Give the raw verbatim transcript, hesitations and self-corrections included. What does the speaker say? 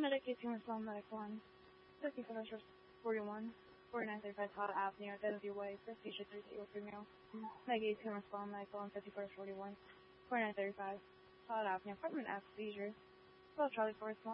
Medicaid human small medic one. Fifty for forty-one. Forty-nine thirty-five Todd Avenue, Identity Way, Prestige three zero female. Medicaid human small medic one. Fifty for forty-one. Forty-nine thirty-five Todd Avenue, Apartment F seizure. Well, Charlie Forest.